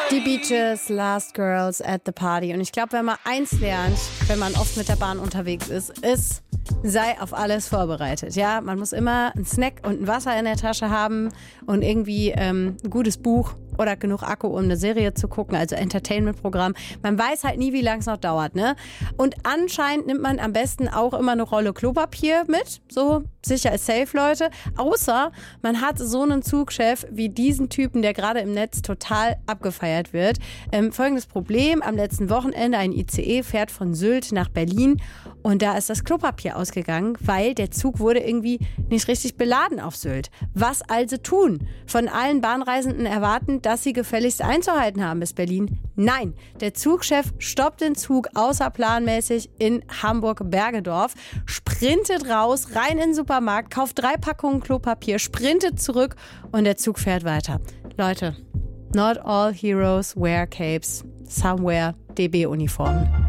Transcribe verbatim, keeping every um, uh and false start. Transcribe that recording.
Die Beaches, Last Girls at the Party. Und ich glaube, wenn man eins lernt, wenn man oft mit der Bahn unterwegs ist, ist, sei auf alles vorbereitet. Ja, man muss immer einen Snack und ein Wasser in der Tasche haben und irgendwie ähm, ein gutes Buch oder genug Akku, um eine Serie zu gucken, also Entertainment-Programm. Man weiß halt nie, wie lange es noch dauert, ne? Und anscheinend nimmt man am besten auch immer eine Rolle Klopapier mit, so sicher ist safe, Leute. Außer man hat so einen Zugchef wie diesen Typen, der gerade im Netz total abgefeiert wird. Ähm, folgendes Problem, am letzten Wochenende ein I C E fährt von Sylt nach Berlin und da ist das Klopapier ausgegangen, weil der Zug wurde irgendwie nicht richtig beladen auf Sylt. Was also tun? Von allen Bahnreisenden erwarten, dass sie gefälligst einzuhalten haben bis Berlin. Nein, der Zugchef stoppt den Zug außerplanmäßig in Hamburg-Bergedorf, sprintet raus, rein in den Supermarkt, kauft drei Packungen Klopapier, sprintet zurück und der Zug fährt weiter. Leute, not all heroes wear capes. Somewhere D B-Uniformen.